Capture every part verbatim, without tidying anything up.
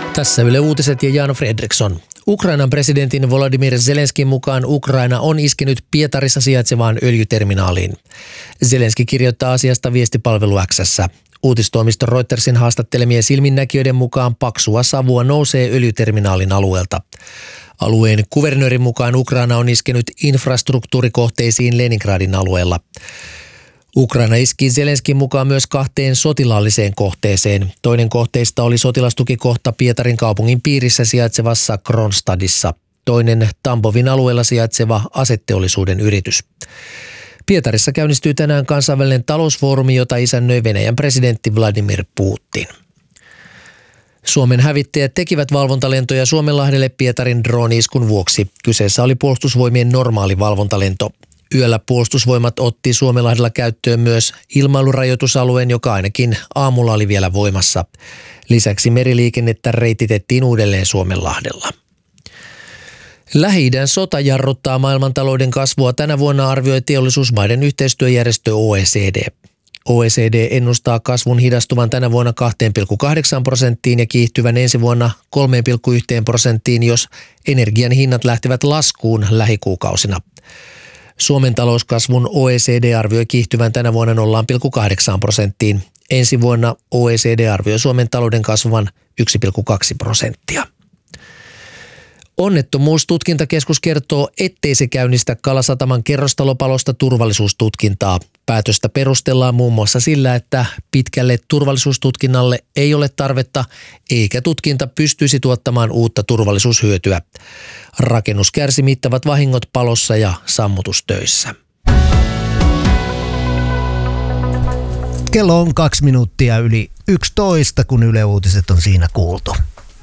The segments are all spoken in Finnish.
Tässä Yle Uutiset ja Jaana Fredriksson. Ukrainan presidentin Volodymyr Zelenskin mukaan Ukraina on iskenyt Pietarissa sijaitsevaan öljyterminaaliin. Zelenski kirjoittaa asiasta viestipalvelu X:ssä. Uutistoimisto Reutersin haastattelemien silminnäkijöiden mukaan paksua savua nousee öljyterminaalin alueelta. Alueen kuvernöörin mukaan Ukraina on iskenyt infrastruktuurikohteisiin Leningradin alueella. Ukraina iski Zelenskin mukaan myös kahteen sotilaalliseen kohteeseen. Toinen kohteista oli sotilastukikohta Pietarin kaupungin piirissä sijaitsevassa Kronstadissa. Toinen Tambovin alueella sijaitseva aseteollisuuden yritys. Pietarissa käynnistyy tänään kansainvälinen talousfoorumi, jota isännöi Venäjän presidentti Vladimir Putin. Suomen hävittäjät tekivät valvontalentoja Suomenlahdelle Pietarin drooni-iskun vuoksi. Kyseessä oli puolustusvoimien normaali valvontalento. Yöllä puolustusvoimat otti Suomenlahdella käyttöön myös ilmailurajoitusalueen, joka ainakin aamulla oli vielä voimassa. Lisäksi meriliikennettä reititettiin uudelleen Suomenlahdella. Lähi-idän sota jarruttaa maailmantalouden kasvua. Tänä vuonna arvioi teollisuusmaiden yhteistyöjärjestö O E C D. O E C D ennustaa kasvun hidastuvan tänä vuonna kaksi pilkku kahdeksan prosenttiin ja kiihtyvän ensi vuonna kolme pilkku yksi prosenttiin, jos energian hinnat lähtevät laskuun lähikuukausina. Suomen talouskasvun O E C D arvioi kiihtyvän tänä vuonna nolla pilkku kahdeksan prosenttiin. Ensi vuonna O E C D arvioi Suomen talouden kasvavan yksi pilkku kaksi prosenttia. Onnettomuustutkintakeskus kertoo, ettei se käynnistä Kalasataman kerrostalopalosta turvallisuustutkintaa. Päätöstä perustellaan muun muassa sillä, että pitkälle turvallisuustutkinnalle ei ole tarvetta, eikä tutkinta pystyisi tuottamaan uutta turvallisuushyötyä. Rakennus kärsi mittavat vahingot palossa ja sammutustöissä. Kello on kaksi minuuttia yli yksitoista, kun Yle Uutiset on siinä kuultu.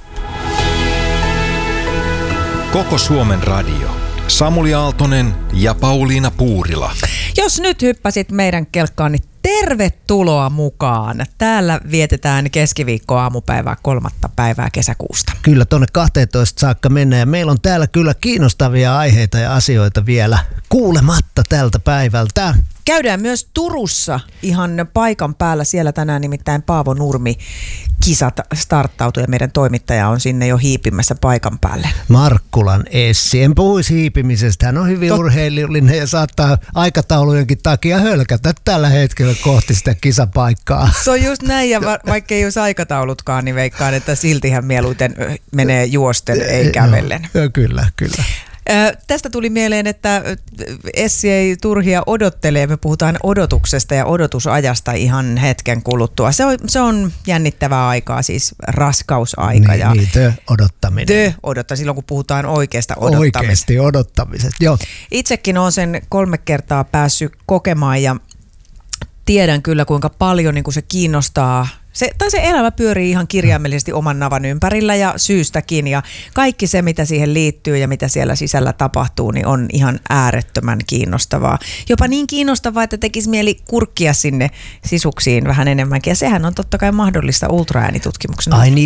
Koko Suomen radio. Samuli Aaltonen ja Pauliina Puurila. Jos nyt hyppäsit meidän kelkkaan, niin tervetuloa mukaan. Täällä vietetään keskiviikko-aamupäivää kolmatta päivää kesäkuusta. Kyllä, tuonne kahteentoista saakka mennään ja meillä on täällä kyllä kiinnostavia aiheita ja asioita vielä kuulematta tältä päivältä. Käydään myös Turussa ihan paikan päällä. Siellä tänään nimittäin Paavo Nurmi kisat starttautui ja meidän toimittaja on sinne jo hiipimässä paikan päälle. Markkulan Essi. En puhuisi hiipimisestä. Hän on hyvin Tot... urheilullinen ja saattaa aikataulujenkin takia hölkätä tällä hetkellä kohti sitä kisapaikkaa. Se on just näin ja va- vaikka ei olisi aikataulutkaan, niin veikkaan, että silti hän mieluiten menee juosten, ei kävellen. No, kyllä, kyllä. Tästä tuli mieleen, että Essi ei turhia odottele. Me puhutaan odotuksesta ja odotusajasta ihan hetken kuluttua. Se on, se on jännittävää aikaa, siis raskausaika. Niin, ja niin tö odottaminen. Tö odottaa, silloin kun puhutaan oikeasta odottamisesta. Oikeasti odottamisesta, joo. Itsekin olen sen kolme kertaa päässyt kokemaan ja tiedän kyllä kuinka paljon niin kuin se kiinnostaa. Se, tai se elämä pyörii ihan kirjaimellisesti oman navan ympärillä ja syystäkin ja kaikki se, mitä siihen liittyy ja mitä siellä sisällä tapahtuu, niin on ihan äärettömän kiinnostavaa. Jopa niin kiinnostavaa, että tekisi mieli kurkkia sinne sisuksiin vähän enemmänkin ja sehän on totta kai mahdollista ultraäänitutkimuksena. Ai niin,